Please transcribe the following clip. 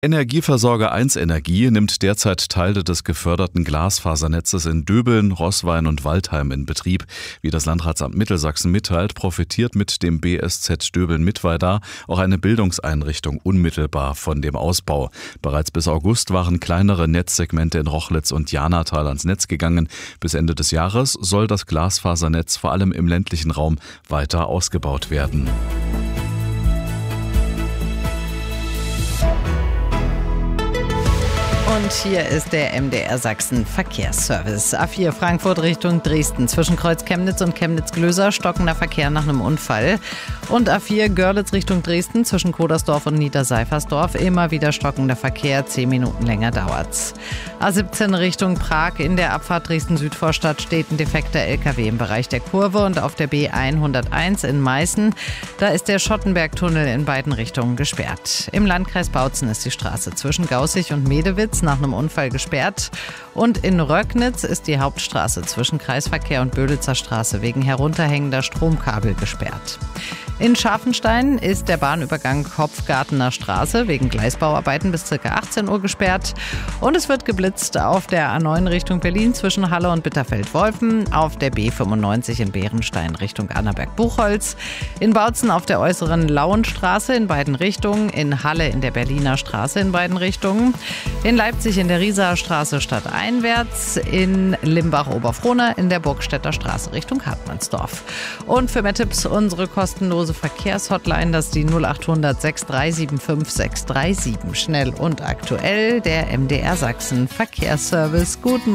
Energieversorger 1 Energie nimmt derzeit Teile des geförderten Glasfasernetzes in Döbeln, Roßwein und Waldheim in Betrieb. Wie das Landratsamt Mittelsachsen mitteilt, profitiert mit dem BSZ Döbeln-Mittweida auch eine Bildungseinrichtung unmittelbar von dem Ausbau. Bereits bis August waren kleinere Netzsegmente in Rochlitz und Janatal ans Netz gegangen. Bis Ende des Jahres soll das Glasfasernetz vor allem im ländlichen Raum weiter ausgebaut werden. Und hier ist der MDR Sachsen Verkehrsservice. A4 Frankfurt Richtung Dresden. Zwischen Kreuz Chemnitz und Chemnitz-Glöser stockender Verkehr nach einem Unfall. Und A4 Görlitz Richtung Dresden. Zwischen Kodersdorf und Niederseifersdorf immer wieder stockender Verkehr. 10 Minuten länger dauert's. A17 Richtung Prag. In der Abfahrt Dresden-Südvorstadt steht ein defekter LKW im Bereich der Kurve. Und auf der B101 in Meißen, da ist der Schottenbergtunnel in beiden Richtungen gesperrt. Im Landkreis Bautzen ist die Straße zwischen Gaußig und Medewitz nach einem Unfall gesperrt. Und in Röcknitz ist die Hauptstraße zwischen Kreisverkehr und Böhlitzer Straße wegen herunterhängender Stromkabel gesperrt. In Scharfenstein ist der Bahnübergang Hopfgartener Straße wegen Gleisbauarbeiten bis ca. 18 Uhr gesperrt. Und es wird geblitzt auf der A9 Richtung Berlin zwischen Halle und Bitterfeld-Wolfen, auf der B95 in Bärenstein Richtung Annaberg-Buchholz, in Bautzen auf der äußeren Lauenstraße in beiden Richtungen, in Halle in der Berliner Straße in beiden Richtungen, in Leipzig in der Rieser Straße stadteinwärts, in Limbach-Oberfrohna in der Burgstädter Straße Richtung Hartmannsdorf. Und für mehr Tipps unsere kostenlose Verkehrshotline, das ist die 0800 6375 637. Schnell und aktuell der MDR Sachsen Verkehrsservice. Guten